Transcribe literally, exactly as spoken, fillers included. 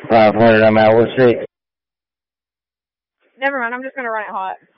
five hundred, I'm out. We'll see. Never mind, I'm just going to run it hot.